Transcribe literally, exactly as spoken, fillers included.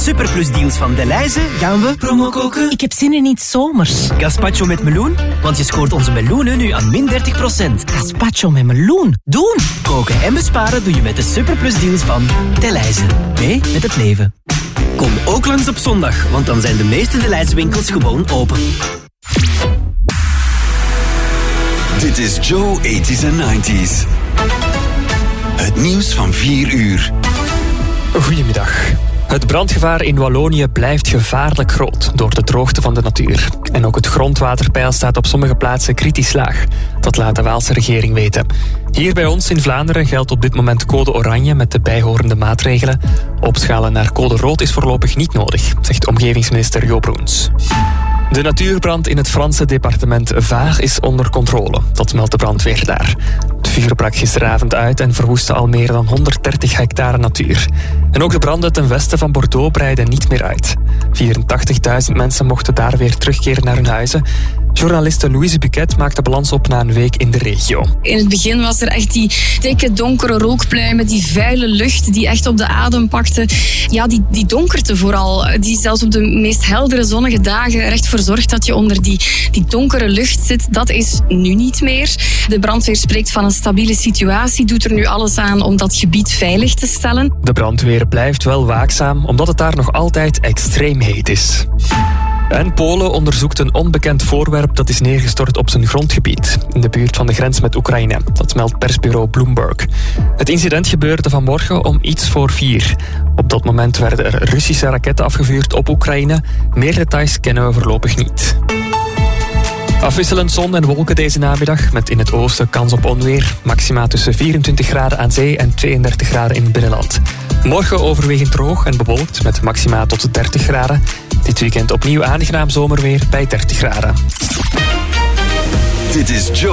Superplus deals van Delhaize gaan we promo koken. Ik heb zin in iets zomers. Gazpacho met meloen, want je scoort onze meloenen nu aan min dertig procent. Gazpacho met meloen. Doen! Koken en besparen doe je met de Superplus deals van Delhaize. Mee met het leven. Kom ook langs op zondag, want dan zijn de meeste Delhaize winkels gewoon open. Dit is Joe eighties en nineties. Het nieuws van vier uur. Goedemiddag. Het brandgevaar in Wallonië blijft gevaarlijk groot door de droogte van de natuur. En ook het grondwaterpeil staat op sommige plaatsen kritisch laag. Dat laat de Waalse regering weten. Hier bij ons in Vlaanderen geldt op dit moment code oranje met de bijhorende maatregelen. Opschalen naar code rood is voorlopig niet nodig, zegt omgevingsminister Joop Roens. De natuurbrand in het Franse departement Var is onder controle. Dat meldt de brandweer daar. Het vuur brak gisteravond uit en verwoestte al meer dan honderddertig hectare natuur. En ook de branden ten westen van Bordeaux breiden niet meer uit. vierentachtigduizend mensen mochten daar weer terugkeren naar hun huizen. Journaliste Louise Buquet maakte balans op na een week in de regio. In het begin was er echt die dikke donkere rookpluimen, die vuile lucht die echt op de adem pakte. Ja, die, die donkerte vooral, die zelfs op de meest heldere zonnige dagen er echt voor zorgt dat je onder die, die donkere lucht zit. Dat is nu niet meer. De brandweer spreekt van een stabiele situatie, doet er nu alles aan om dat gebied veilig te stellen. De brandweer blijft wel waakzaam, omdat het daar nog altijd extreem heet is. En Polen onderzoekt een onbekend voorwerp dat is neergestort op zijn grondgebied, in de buurt van de grens met Oekraïne. Dat meldt persbureau Bloomberg. Het incident gebeurde vanmorgen om iets voor vier. Op dat moment werden er Russische raketten afgevuurd op Oekraïne. Meer details kennen we voorlopig niet. Afwisselend zon en wolken deze namiddag, met in het oosten kans op onweer. Maxima tussen vierentwintig graden aan zee en tweeëndertig graden in het binnenland. Morgen overwegend droog en bewolkt, met maxima tot dertig graden. Dit weekend opnieuw aangenaam zomerweer bij dertig graden. Dit is Joe.